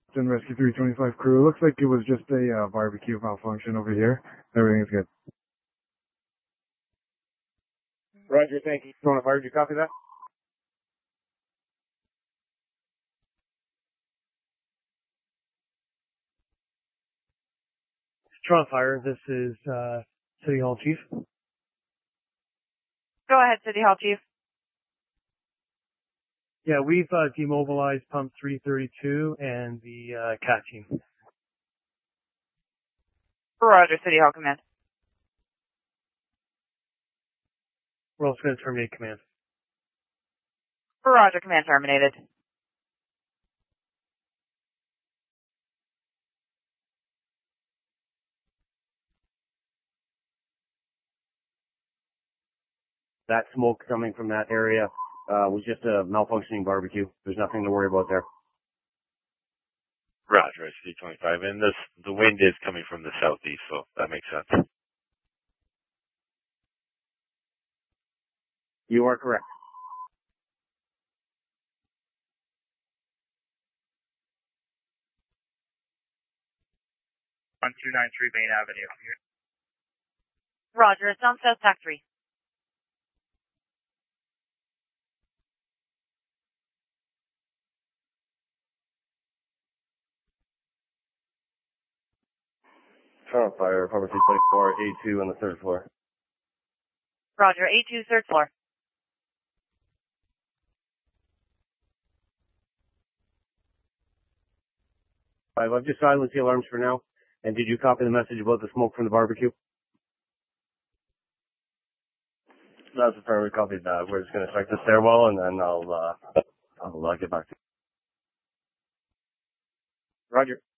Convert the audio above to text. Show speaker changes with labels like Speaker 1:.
Speaker 1: And Rescue 325 crew. Looks like it was just a barbecue malfunction over here. Everything is good.
Speaker 2: Roger, thank you. Toronto Fire, did you copy that?
Speaker 3: Toronto Fire, this is City Hall Chief.
Speaker 4: Go ahead, City Hall Chief.
Speaker 3: Yeah, we've demobilized pump 332 and the CAT team.
Speaker 4: Roger, City Hall Command.
Speaker 3: We're also going to terminate command.
Speaker 4: Roger, command terminated.
Speaker 2: That smoke coming from that area was just a malfunctioning barbecue. There's nothing to worry about there.
Speaker 5: Roger, SC-25. And the wind is coming from the southeast, so that makes sense.
Speaker 2: You are correct.
Speaker 6: 1293 Main Avenue.
Speaker 4: Roger, it's on South Tac 3.
Speaker 2: Toronto Fire, Apartment 224, A2 on the third floor.
Speaker 4: Roger, A2, third floor.
Speaker 2: I've just silenced the alarms for now. And did you copy the message about the smoke from the barbecue? That's a fair. We copied that. We're just going to check the stairwell, and then I'll get back to you. Roger.